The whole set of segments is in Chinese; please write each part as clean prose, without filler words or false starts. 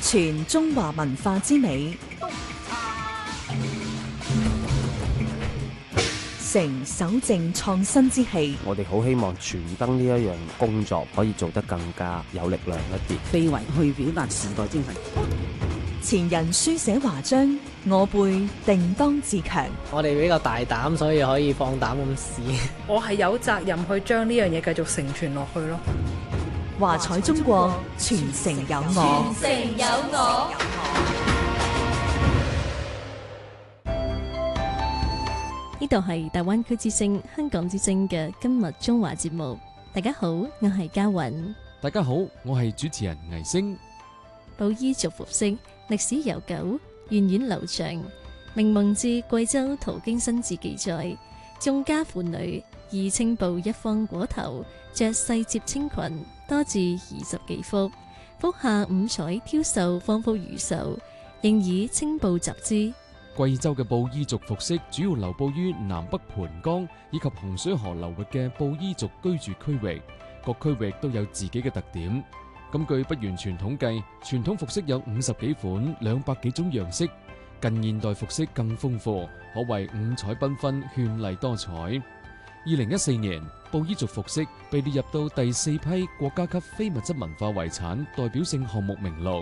傳中華文化之美，成守正創新之氣。 我哋好希望傳燈呢一樣工作可以做得更加有力量一啲， 非遺去表達時代精神。 前人書寫華章，我輩定當自強。 我哋比較大膽，所以可以放膽咁試。 我係有責任去將呢樣嘢繼續承傳落去咯。 華彩中國，傳承有我。 傳承有我。 呢度係大灣區之聲、香港之聲嘅今日中華節目。大家好，我係嘉韻。 大家好，我係主持人倪星。 布依族服飾歷史悠久，源遠流長。明蒙自貴州途經新志記載，眾家婦女以青布一方裹頭，着細摺青裙，多至20幾幅，幅下五彩挑繡，方幅如繡，應以青布集之。 貴州嘅布依族服飾主要流布於南北盤江以及洪水河流域嘅布依族居住區域，各區域都有自己嘅特點。根據不完全統計，傳統服飾有50幾款、200幾種樣式，近現代服飾更豐富，可謂五彩繽紛、絢麗多彩。2014年，布依族服飾被列入到第4批國家級非物質文化遺產代表性項目名錄。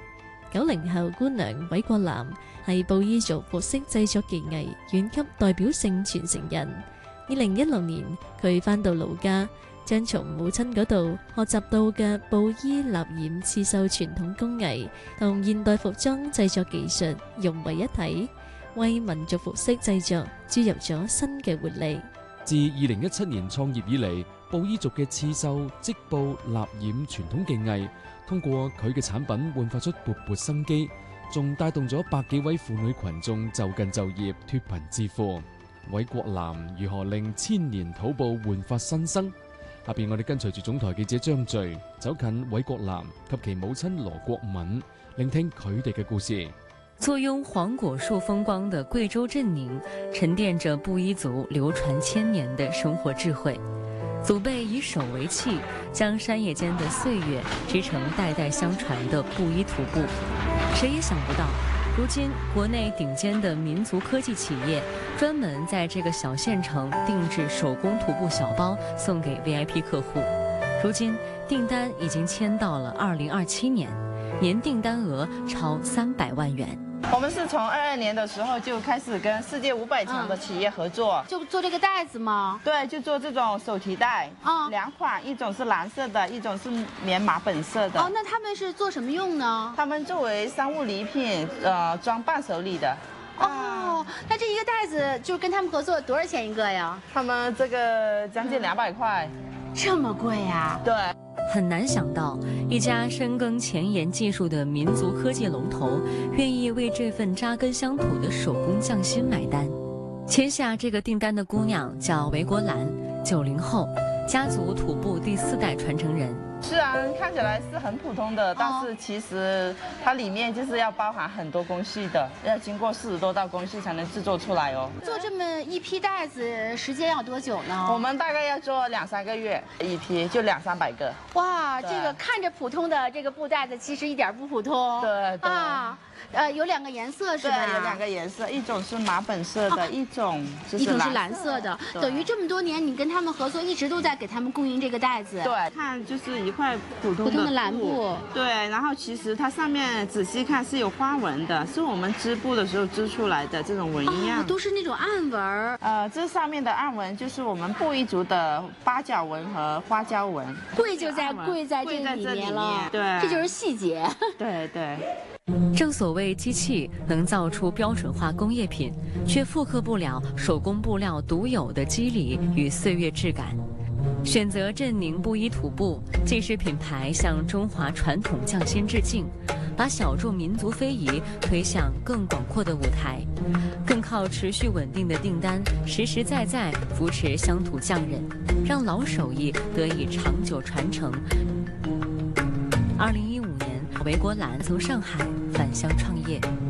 90後姑娘韋國南係布依族服飾製作技藝縣級代表性傳承人。2016年，佢返到老家，將從母親嗰度學習到嘅布依納染刺繡傳統工藝同現代服裝製作技術融為一體，為民族服飾製作注入咗新嘅活力。 自2017年創業以嚟，布依族嘅刺繡、織布、納染傳統技藝，通過佢嘅產品煥發出勃勃生機，仲帶動咗100幾位婦女群眾就近就業、脫貧致富。韋國南如何令千年土布煥發新生？下邊我哋跟隨住總台記者張序走近韋國南及其母親羅國敏，聆聽佢哋嘅故事。 坐擁黃果樹風光的貴州鎮寧，沉澱着布依族流傳千年的生活智慧。祖輩以手為器，將山野間的歲月織成代代相傳的布依土布。誰也想不到，如今國內頂尖的民族科技企業專門在這個小縣城定製手工土布小包，送給 VIP 客戶。如今訂單已經簽到了2027年，年訂單額超300萬元。 我們是從22年的時候就開始跟世界500強的企業合作， 就做這個袋子嗎？ 對，就做這種手提袋，兩款，一種是藍色的，一種是棉麻本色的。 哦，那他們是做什麼用呢？ 他們作為商務禮品，裝伴手禮的。 哦，那這一個袋子就跟他們合作多少錢一個呀？ 他們這個將近200塊。 這麼貴呀？ 對。 很難想到，一家深耕前沿技術的民族科技龍頭，願意為這份扎根鄉土的手工匠心買單。簽下這個訂單的姑娘叫韋國蘭，90後，家族土布第4代傳承人。 雖然看起來是很普通的，但是其實它裡面就是要包含很多工序的，要經過40多道工序才能製作出來哦。 做這麼一批袋子時間要多久呢？ 我們大概要做2-3個月，一批就200-300個。 哇，這個看着普通的這個布袋子，其實一點不普通。 對對。 啊，有2個顏色是吧？ 對，有2個顏色，一種是麻本色的，一種是藍色的。等於這麼多年，你跟他們合作，一直都在給他們供應這個袋子。 對，看就是一塊普通的藍布。 對，然後其實它上面仔細看是有花紋的，是我們織布的時候織出來的這種紋樣。 都是那種暗紋。 這上面的暗紋就是我們布依族的八角紋和花椒紋。 貴就在貴在這裡面了。 對， 這就是細節。 對對。 正所謂機器能造出標準化工業品，卻復刻不了手工布料獨有的肌理與歲月質感。選擇鎮寧布依土布，既是品牌向中華傳統匠心致敬，把小眾民族非遺推向更廣闊的舞台，更靠持續穩定的訂單，實實在在扶持鄉土匠人，讓老手藝得以長久傳承。2015年，韋國蘭從上海返鄉創業。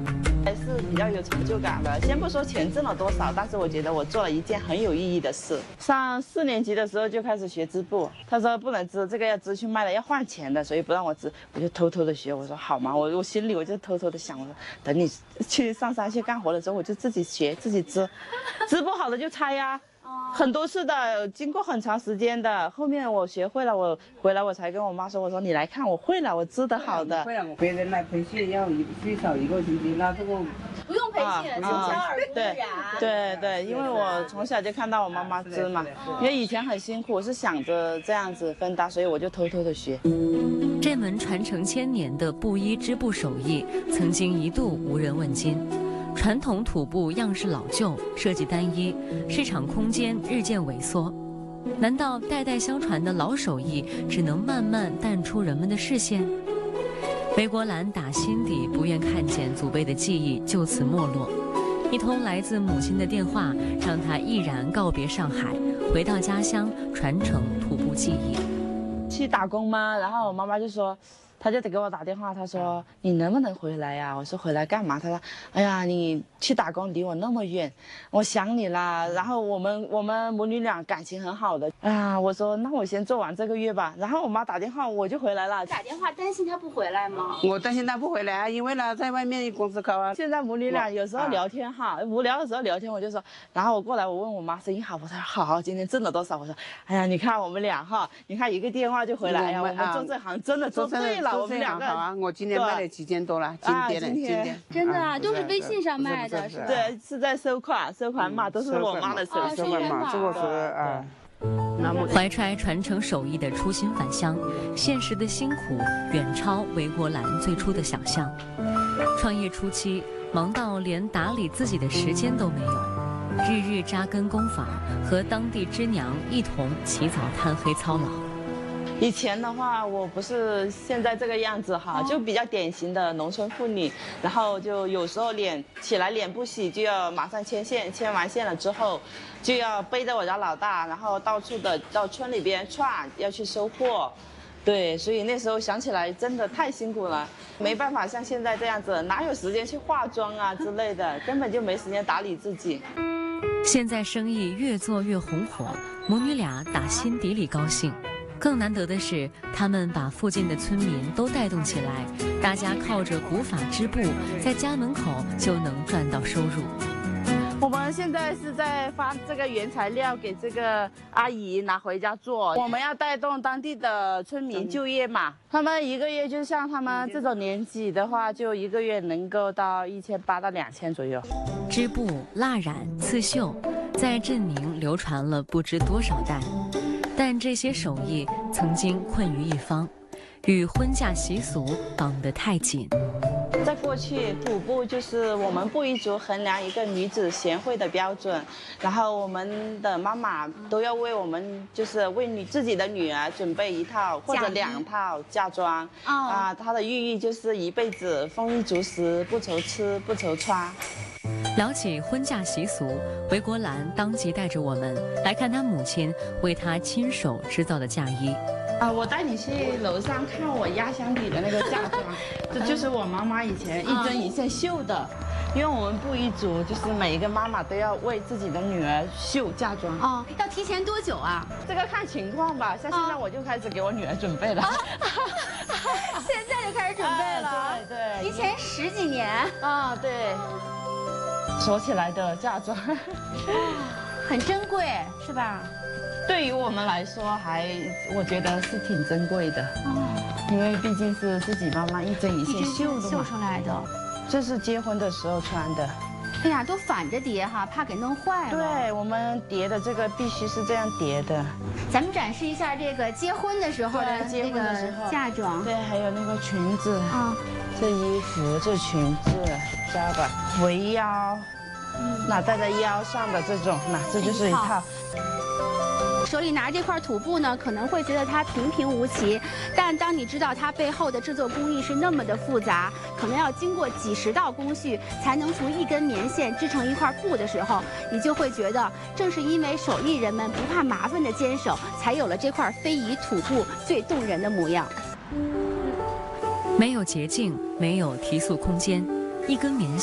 还是比较有成就感的。先不说钱挣了多少，但是我觉得我做了一件很有意义的事。上4年级的时候就开始学织布，他说不能织，这个要织去卖了要换钱的，所以不让我织，我就偷偷的学。我说好嘛，我心里我就偷偷的想，我说等你去上山去干活的时候，我就自己学自己织，织不好的就拆呀。很多次的，经过很长时间的，后面我学会了，我回来我才跟我妈说，我说你来看，我会了，我织得好的。 会了，别人来培训要最少1个星期，那这个不用培训，从小耳濡目染。 对，因为我从小就看到我妈妈织嘛，因为以前很辛苦，我是想着这样子分担，所以我就偷偷的学。 这门传承1000年的布衣织布手艺，曾经一度无人问津。传统土布样式老旧，设计单一，市场空间日渐萎缩。难道代代相传的老手艺只能慢慢淡出人们的视线？韦国兰打心底不愿看见祖辈的技艺就此没落。一通来自母亲的电话，让他毅然告别上海，回到家乡传承土布技艺。 去打工嘛，然后我妈妈就说。他就得给我打电话，他说你能不能回来呀？我说回来干嘛？他说，哎呀，你去打工离我那么远，我想你啦。然后我们母女俩感情很好的啊。我说那我先做完这个月吧。然后我妈打电话，我就回来了。 打电话担心他不回来吗？ 我担心他不回来啊，因为呢在外面公司搞啊。 现在母女俩有时候聊天哈，无聊的时候聊天，我就说，然后我过来我问我妈生意好不？她说好，今天挣了多少？我说，哎呀，你看我们俩哈，你看一个电话就回来，哎呀，我们做这行真的做对了。我们2个好啊，我今天卖了几件多了，今天真的啊，都是微信上卖的，是吧？ 对，是在收款码都是我妈的收款码，这个是啊。 怀揣传承手艺的初心返乡，现实的辛苦远超韦国兰最初的想象。创业初期，忙到连打理自己的时间都没有，日日扎根工坊，和当地织娘一同起早贪黑操劳。 以前的话，我不是现在这个样子哈，就比较典型的农村妇女，然后就有时候脸不洗，就要马上牵线，牵完线了之后，就要背着我家老大，然后到处的到村里边串，要去收货。对，所以那时候想起来真的太辛苦了，没办法像现在这样子，哪有时间去化妆啊之类的，根本就没时间打理自己。 现在生意越做越红火，母女俩打心底里高兴。更难得的是，他们把附近的村民都带动起来，大家靠着古法织布，在家门口就能赚到收入。 我们现在是在发这个原材料给这个阿姨拿回家做，我们要带动当地的村民就业嘛。他们1个月就像他们这种年纪的话，就1个月能够到1800到2000左右。 织布、蜡染、刺绣，在镇宁流传了不知多少代。但这些手艺曾经困于一方，与婚嫁习俗绑得太紧。 在过去，土布就是我们布依族衡量一个女子贤惠的标准，然后我们的妈妈都要为我们，就是为自己的女儿准备1套或者2套嫁妆。啊，她的寓意就是一辈子丰衣足食，不愁吃不愁穿。 聊起婚嫁习俗，韦国兰当即带着我们来看她母亲为她亲手织造的嫁衣。 我带你去楼上看我压箱底的那个嫁妆，这就是我妈妈以前一针一线绣的。因为我们布依族就是每一个妈妈都要为自己的女儿绣嫁妆。 哦，要提前多久啊？ 这个看情况吧，像现在我就开始给我女儿准备了。 现在就开始准备了？ 对， 提前10几年。 啊，对。锁起来的嫁妆， 很珍贵，是吧？ 对于我们来说，我觉得是挺珍贵的。因为毕竟是自己妈妈一针一线绣的嘛， 绣出来的。 这是结婚的时候穿的。 哎呀，都反着叠哈，怕给弄坏了。 对，我们叠的这个必须是这样叠的。 咱们展示一下这个结婚的时候的这个嫁妆。 对，还有那个裙子啊，这衣服、这裙子，知道吧？围腰，那戴在腰上的这种，那这就是一套。 手里拿这块土布呢，可能会觉得它平平无奇，但当你知道它背后的制作工艺是那么的复杂，可能要经过几10道工序才能从一根棉线织成一块布的时候，你就会觉得，正是因为手艺人们不怕麻烦的坚守，才有了这块非遗土布最动人的模样。 没有捷径，没有提速空间，一根棉线